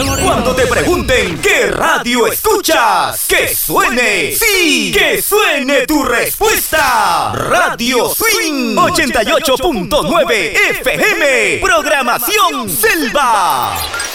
Cuando te pregunten qué radio escuchas, ¡que suene! ¡Sí! ¡Que suene tu respuesta! Radio Swing 88.9 FM. Programación Selva.